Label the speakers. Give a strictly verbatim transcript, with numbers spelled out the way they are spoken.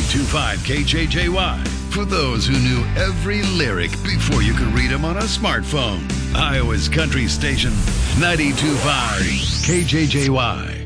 Speaker 1: two point five K J J Y. For those who knew every lyric before you could read them on a smartphone. Iowa's Country Station, ninety-two point five K J J Y.